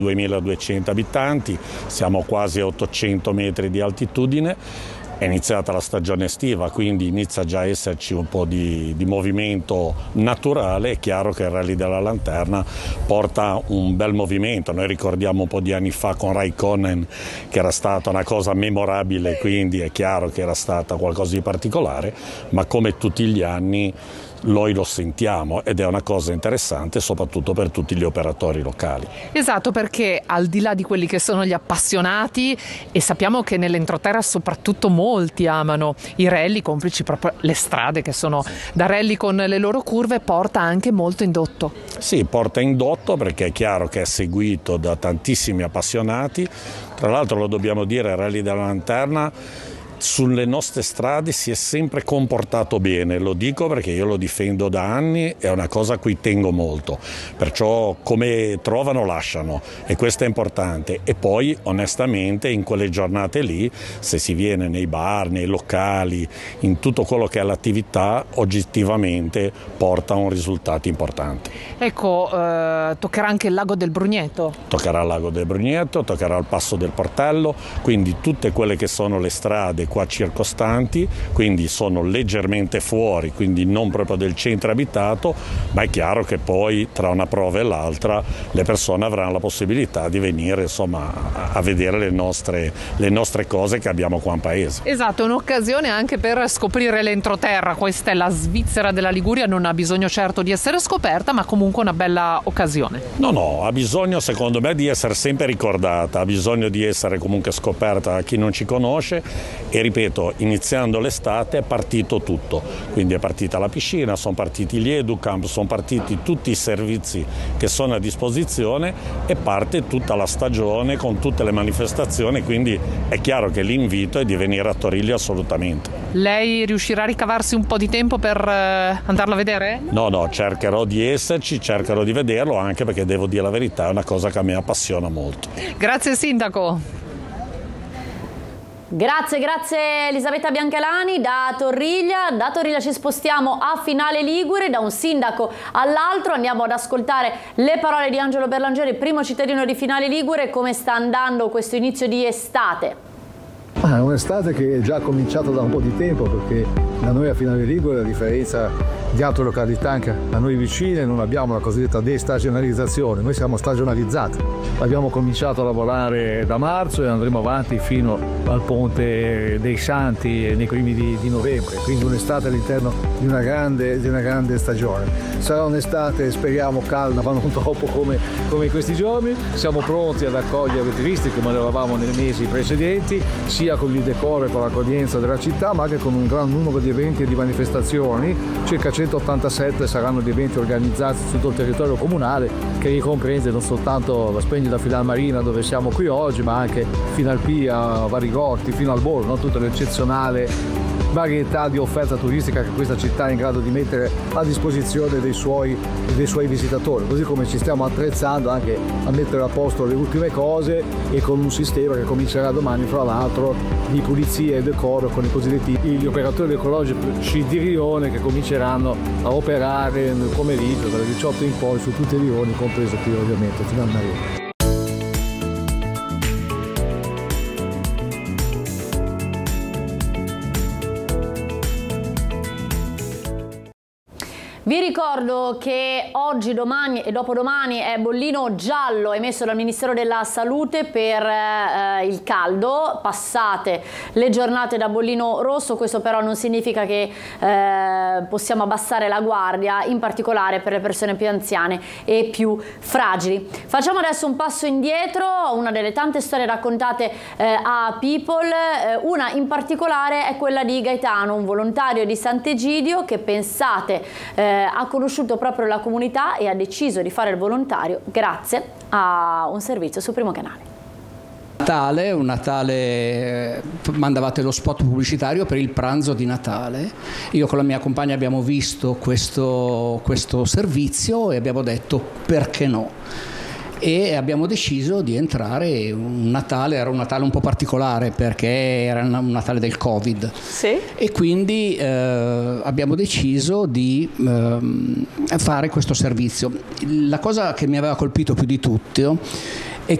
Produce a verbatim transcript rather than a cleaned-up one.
duemiladuecento abitanti, siamo quasi a ottocento metri di altitudine. È iniziata la stagione estiva, quindi inizia già a esserci un po' di, di movimento naturale. È chiaro che il Rally della Lanterna porta un bel movimento. Noi ricordiamo un po' di anni fa con Raikkonen che era stata una cosa memorabile, quindi è chiaro che era stata qualcosa di particolare, ma come tutti gli anni noi lo sentiamo ed è una cosa interessante soprattutto per tutti gli operatori locali. Esatto, perché al di là di quelli che sono gli appassionati, e sappiamo che nell'entroterra soprattutto molti amano i rally, complici proprio le strade che sono da rally con le loro curve, porta anche molto indotto. Sì, porta indotto perché è chiaro che è seguito da tantissimi appassionati. Tra l'altro lo dobbiamo dire, il Rally della Lanterna sulle nostre strade si è sempre comportato bene, lo dico perché io lo difendo da anni, è una cosa a cui tengo molto, perciò come trovano lasciano e questo è importante. E poi onestamente in quelle giornate lì, se si viene nei bar, nei locali, in tutto quello che è l'attività, oggettivamente porta a un risultato importante. Ecco, eh, toccherà anche il lago del Brugneto? Toccherà il lago del Brugneto, toccherà il Passo del Portello, quindi tutte quelle che sono le strade qua circostanti, quindi sono leggermente fuori, quindi non proprio del centro abitato, ma è chiaro che poi tra una prova e l'altra le persone avranno la possibilità di venire insomma a vedere le nostre, le nostre cose che abbiamo qua in paese. Esatto, è un'occasione anche per scoprire l'entroterra. Questa è la Svizzera della Liguria, non ha bisogno certo di essere scoperta, ma comunque una bella occasione. No, no, ha bisogno secondo me di essere sempre ricordata, ha bisogno di essere comunque scoperta da chi non ci conosce. E ripeto, iniziando l'estate è partito tutto, quindi è partita la piscina, sono partiti gli educamp, sono partiti tutti i servizi che sono a disposizione e parte tutta la stagione con tutte le manifestazioni, quindi è chiaro che l'invito è di venire a Torillo assolutamente. Lei riuscirà a ricavarsi un po' di tempo per eh, andarlo a vedere? No, no, cercherò di esserci, cercherò di vederlo, anche perché devo dire la verità, è una cosa che a me appassiona molto. Grazie Sindaco. Grazie, grazie Elisabetta Biancalani da Torriglia. Da Torriglia ci spostiamo a Finale Ligure, da un sindaco all'altro. Andiamo ad ascoltare le parole di Angelo Berlangeri, primo cittadino di Finale Ligure. Come sta andando questo inizio di estate? Ah, è un'estate che è già cominciata da un po' di tempo, perché da noi a Finale Ligure, a differenza di altre località anche a noi vicine, non abbiamo la cosiddetta destagionalizzazione, noi siamo stagionalizzati. Abbiamo cominciato a lavorare da marzo e andremo avanti fino al Ponte dei Santi nei primi di, di novembre, quindi un'estate all'interno di una grande, di una grande stagione. Sarà un'estate, speriamo, calda, ma non troppo come, come in questi giorni. Siamo pronti ad accogliere i turisti come lo eravamo nei mesi precedenti, sia con il decoro e con l'accoglienza della città, ma anche con un gran numero di eventi e di manifestazioni. Circa centottantasette saranno gli eventi organizzati su tutto il territorio comunale, che ricomprende non soltanto la splendida Finalmarina dove siamo qui oggi, ma anche Finalpia, Varigotti, fino al Borgo, no? Tutta l'eccezionale varietà di offerta turistica che questa città è in grado di mettere a disposizione dei suoi, dei suoi visitatori, così come ci stiamo attrezzando anche a mettere a posto le ultime cose e con un sistema che comincerà domani, fra l'altro, di pulizia e decoro con i cosiddetti gli operatori ecologici di rione, che cominceranno a operare nel pomeriggio dalle diciotto in poi su tutti i rioni, compreso qui ovviamente Finalmarina. Vi ricordo che oggi, domani e dopodomani è bollino giallo emesso dal Ministero della Salute per eh, il caldo. Passate le giornate da bollino rosso, questo però non significa che eh, possiamo abbassare la guardia, in particolare per le persone più anziane e più fragili. Facciamo adesso un passo indietro, una delle tante storie raccontate eh, a People. Eh, una in particolare è quella di Gaetano, un volontario di Sant'Egidio che, pensate, eh, ha conosciuto proprio la comunità e ha deciso di fare il volontario grazie a un servizio su Primo Canale. Natale, un Natale, mandavate lo spot pubblicitario per il pranzo di Natale. Io con la mia compagna abbiamo visto questo, questo servizio e abbiamo detto perché no? E abbiamo deciso di entrare. Un Natale era un Natale un po' particolare perché era un Natale del Covid, sì. E quindi eh, abbiamo deciso di eh, fare questo servizio. La cosa che mi aveva colpito più di tutto